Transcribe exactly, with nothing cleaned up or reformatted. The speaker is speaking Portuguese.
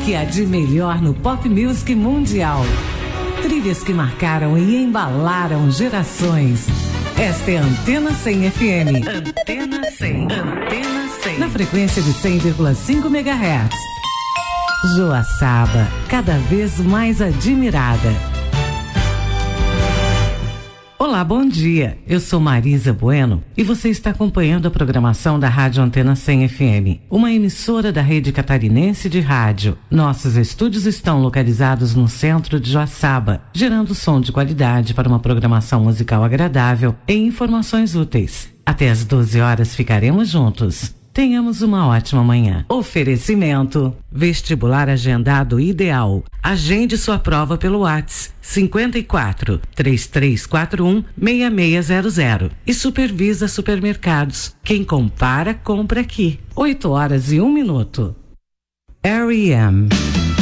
que há de melhor no pop music mundial. Trilhas que marcaram e embalaram gerações. Esta é a Antena cem F M. Antena cem. Antena cem. Na frequência de cem vírgula cinco megahertz. Joaçaba, cada vez mais admirada. Olá, bom dia. Eu sou Marisa Bueno e você está acompanhando a programação da Rádio Antena cem F M, uma emissora da rede catarinense de rádio. Nossos estúdios estão localizados no centro de Joaçaba, gerando som de qualidade para uma programação musical agradável e informações úteis. Até às doze horas ficaremos juntos. Tenhamos uma ótima manhã. Oferecimento: Vestibular Agendado Ideal. Agende sua prova pelo WhatsApp cinquenta e quatro, três três quatro um, seis seis zero zero e Supervisa Supermercados. Quem compara, compra aqui. oito horas e um minuto. R E M